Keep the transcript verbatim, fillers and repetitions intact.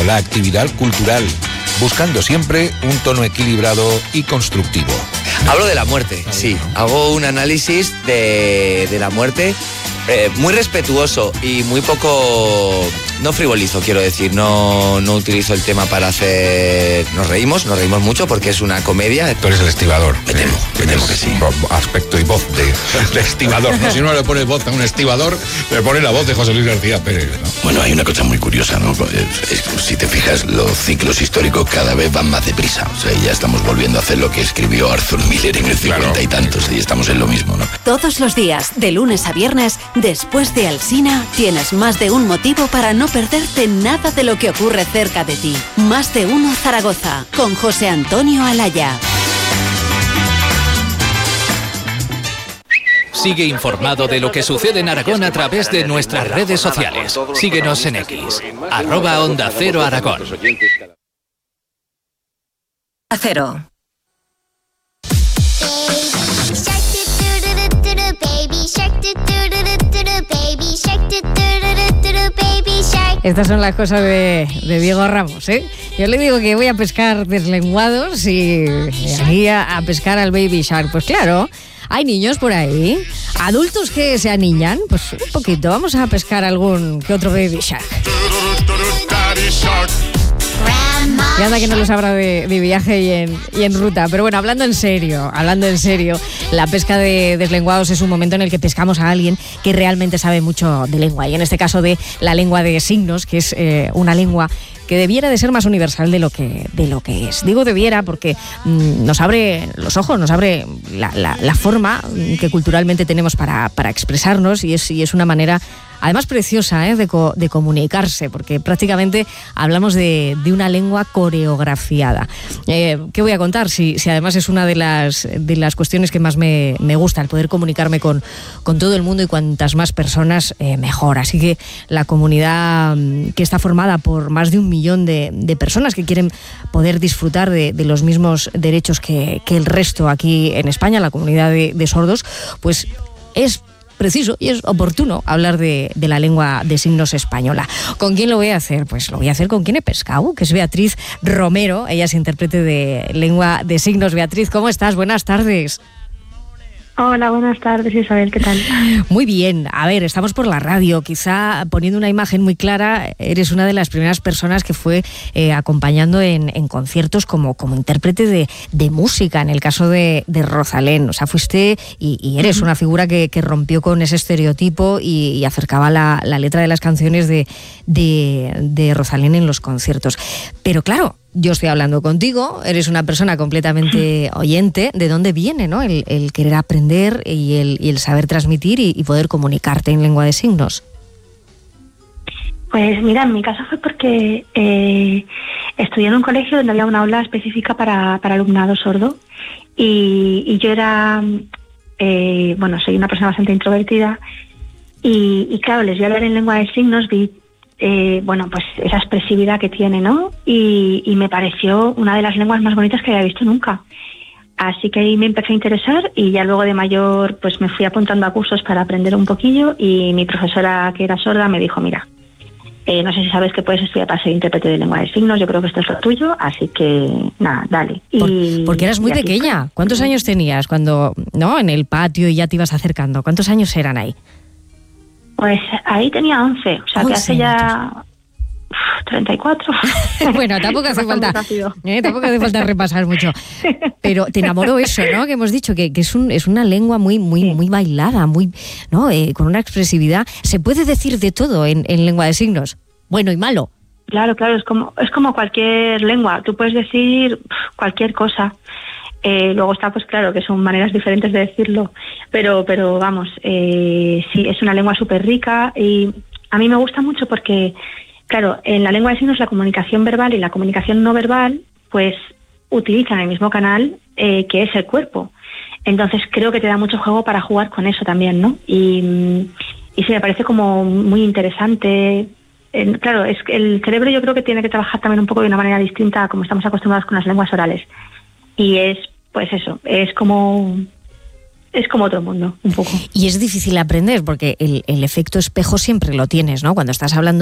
la actividad cultural, buscando siempre un tono equilibrado y constructivo. Hablo de la muerte, sí. Hago un análisis de, de la muerte eh, muy respetuoso y muy poco... No frivolizo, quiero decir. No, no utilizo el tema para hacer... Nos reímos, nos reímos mucho porque es una comedia. Tú eres el estibador. Me temo, eh, me temo que sí. Aspecto y voz de, de estibador, ¿no? Si uno le pone voz a un estibador, le pone la voz de José Luis García Pérez, ¿no? Bueno, hay una cosa muy curiosa, ¿no? Es, es, si te fijas, los ciclos históricos cada vez van más deprisa. O sea, ya estamos volviendo a hacer lo que escribió Arthur Miller en el cincuenta claro. y tantos, y estamos en lo mismo, ¿no? Todos los días, de lunes a viernes, después de Alsina, tienes más de un motivo para no perderte nada de lo que ocurre cerca de ti. Más de uno Zaragoza, con José Antonio Alaya. Sigue informado de lo que sucede en Aragón a través de nuestras redes sociales. Síguenos en X, arroba Onda Cero Aragón. Cero. Estas son las cosas de, de Diego Ramos, ¿eh? Yo le digo que voy a pescar deslenguados y aquí a, a pescar al Baby Shark. Pues claro, hay niños por ahí, adultos que se aniñan, pues un poquito. Vamos a pescar algún que otro Baby Shark. Y anda que no los habrá de, de viaje y en, y en ruta. Pero bueno, hablando en serio, hablando en serio, la pesca de deslenguados es un momento en el que pescamos a alguien que realmente sabe mucho de lengua. Y en este caso de la lengua de signos, que es eh, una lengua que debiera de ser más universal de lo que, de lo que es. Digo debiera porque mmm, nos abre los ojos, nos abre la, la, la forma que culturalmente tenemos para, para expresarnos y es, y es una manera... Además preciosa ¿eh? de, co- de comunicarse, porque prácticamente hablamos de, de una lengua coreografiada. Eh, ¿Qué voy a contar? Si, si además es una de las, de las cuestiones que más me, me gusta, el poder comunicarme con, con todo el mundo y cuantas más personas, eh, mejor. Así que la comunidad que está formada por más de un millón de, de personas que quieren poder disfrutar de, de los mismos derechos que, que el resto aquí en España, la comunidad de, de sordos, pues es preciso y es oportuno hablar de, de la lengua de signos española. ¿Con quién lo voy a hacer? Pues lo voy a hacer con quien he pescado, que es Beatriz Romero. Ella es intérprete de lengua de signos. Beatriz, ¿cómo estás? Buenas tardes. Hola, buenas tardes, Isabel, ¿qué tal? Muy bien, a ver, estamos por la radio, quizá poniendo una imagen muy clara, eres una de las primeras personas que fue eh, acompañando en, en conciertos como, como intérprete de, de música, en el caso de, de Rosalén, o sea, fuiste y, y eres una figura que, que rompió con ese estereotipo y, y acercaba la, la letra de las canciones de, de, de Rosalén en los conciertos. Pero claro, yo estoy hablando contigo, eres una persona completamente oyente. ¿De dónde viene, no? el, el querer aprender y el, y el saber transmitir y, y poder comunicarte en lengua de signos? Pues mira, en mi caso fue porque eh, estudié en un colegio donde había una aula específica para, para alumnado sordo y, y yo era, eh, bueno, soy una persona bastante introvertida y, y claro, les vi hablar en lengua de signos, vi Eh, bueno, pues esa expresividad que tiene, ¿no? Y, y me pareció una de las lenguas más bonitas que había visto nunca. Así que ahí me empecé a interesar y ya luego de mayor pues me fui apuntando a cursos para aprender un poquillo y mi profesora, que era sorda, me dijo, mira, eh, no sé si sabes que puedes estudiar para ser intérprete de lengua de signos, yo creo que esto es lo tuyo, así que nada, dale. Por, y, porque eras muy pequeña. Fue. ¿Cuántos años tenías cuando, no, en el patio y ya te ibas acercando? ¿Cuántos años eran ahí? Pues ahí tenía once, o sea once, que hace ya uf, treinta y cuatro. Bueno, tampoco hace falta eh, tampoco hace falta repasar mucho. Pero te enamoró eso, ¿no? Que hemos dicho que, que es un es una lengua muy muy sí. muy bailada, muy, ¿no? Eh, con una expresividad. Se puede decir de todo en, en lengua de signos, bueno y malo. Claro, claro, es como es como cualquier lengua. Tú puedes decir cualquier cosa. Eh, luego está, pues claro, que son maneras diferentes de decirlo, pero pero vamos, eh, sí, es una lengua súper rica y a mí me gusta mucho porque, claro, en la lengua de signos la comunicación verbal y la comunicación no verbal, pues utilizan el mismo canal eh, que es el cuerpo. Entonces creo que te da mucho juego para jugar con eso también, ¿no? Y, y sí, me parece como muy interesante. Eh, claro, es que el cerebro yo creo que tiene que trabajar también un poco de una manera distinta a como estamos acostumbrados con las lenguas orales. Y es Pues eso, es como es como otro mundo, un poco. Y es difícil aprender porque el, el efecto espejo siempre lo tienes, ¿no? Cuando estás hablando